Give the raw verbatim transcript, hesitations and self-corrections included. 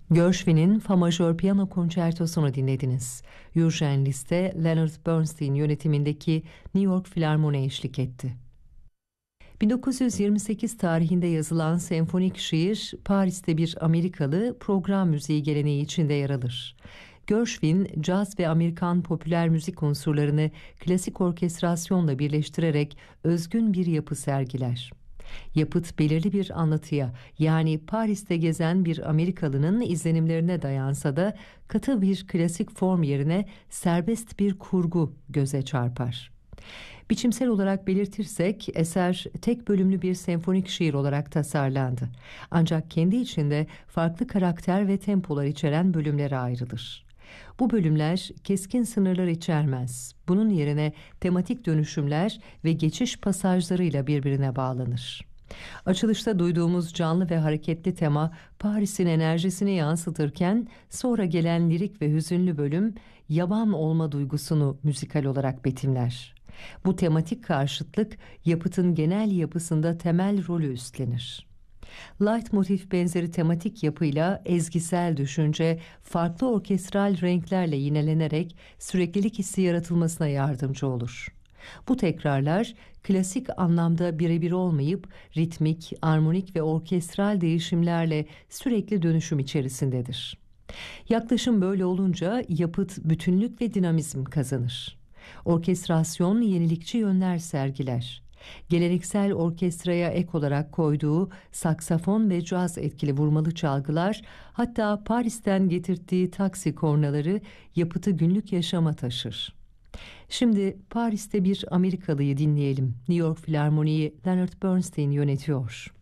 Gershwin'in Fa majör piyano konçertosunu dinlediniz. Eugene Liszt, Leonard Bernstein yönetimindeki New York Filarmoni eşlik etti. bin dokuz yüz yirmi sekiz tarihinde yazılan senfonik şiir, Paris'te bir Amerikalı program müziği geleneği içinde yer alır. Gershwin, caz ve Amerikan popüler müzik unsurlarını klasik orkestrasyonla birleştirerek özgün bir yapı sergiler. Yapıt belirli bir anlatıya, yani Paris'te gezen bir Amerikalının izlenimlerine dayansa da katı bir klasik form yerine serbest bir kurgu göze çarpar. Biçimsel olarak belirtirsek eser tek bölümlü bir senfonik şiir olarak tasarlandı. Ancak kendi içinde farklı karakter ve tempolar içeren bölümlere ayrılır. Bu bölümler keskin sınırlar içermez. Bunun yerine tematik dönüşümler ve geçiş pasajlarıyla birbirine bağlanır. Açılışta duyduğumuz canlı ve hareketli tema Paris'in enerjisini yansıtırken sonra gelen lirik ve hüzünlü bölüm yaban olma duygusunu müzikal olarak betimler. Bu tematik karşıtlık yapıtın genel yapısında temel rolü üstlenir. Leitmotif benzeri tematik yapıyla ezgisel düşünce farklı orkestral renklerle yinelenerek süreklilik hissi yaratılmasına yardımcı olur. Bu tekrarlar klasik anlamda birebir olmayıp ritmik, armonik ve orkestral değişimlerle sürekli dönüşüm içerisindedir. Yaklaşım böyle olunca yapıt bütünlük ve dinamizm kazanır. Orkestrasyon yenilikçi yönler sergiler. Geleneksel orkestraya ek olarak koyduğu saksafon ve caz etkili vurmalı çalgılar, hatta Paris'ten getirttiği taksi kornaları yapıtı günlük yaşama taşır. Şimdi Paris'te bir Amerikalıyı dinleyelim. New York Filarmoni'yi Leonard Bernstein yönetiyor.